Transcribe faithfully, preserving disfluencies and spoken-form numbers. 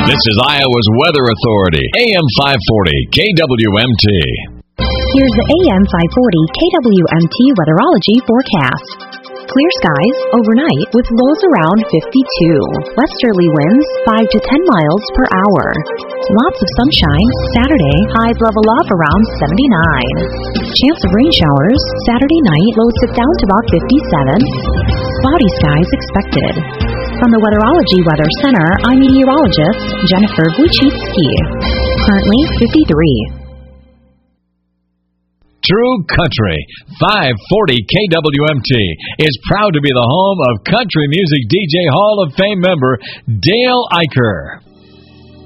This is Iowa's Weather Authority, A M five forty K W M T. Here's the A M five forty K W M T Weatherology forecast. Clear skies overnight with lows around fifty-two. Westerly winds five to ten miles per hour. Lots of sunshine. Saturday, highs level off around seventy-nine. Chance of rain showers. Saturday night, lows dip down to about fifty-seven. Cloudy skies expected. From the Weatherology Weather Center, I'm meteorologist Jennifer Wojcicki. Currently fifty-three. True Country five forty K W M T is proud to be the home of country music D J Hall of Fame member Dale Eicher.